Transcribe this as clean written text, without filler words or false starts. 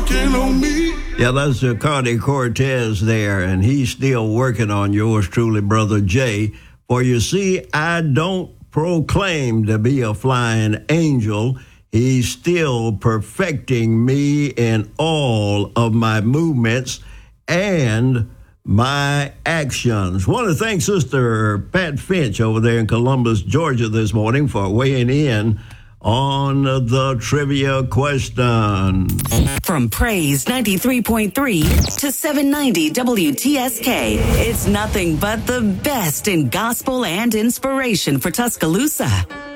Yeah, that's Cardi Cortez there, and he's still working on yours truly, Brother Jay. For you see, I don't proclaim to be a flying angel. He's still perfecting me in all of my movements and my actions. Want to thank Sister Pat Finch over there in Columbus, Georgia this morning for weighing in on the trivia question. From Praise 93.3 to 790 WTSK, it's nothing but the best in gospel and inspiration for Tuscaloosa.